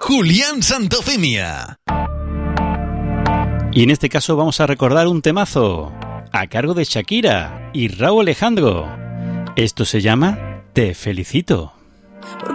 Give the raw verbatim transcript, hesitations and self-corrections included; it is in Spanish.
Julián Santofimia. Y en este caso vamos a recordar un temazo a cargo de Shakira y Rauw Alejandro. Esto se llama Te Felicito.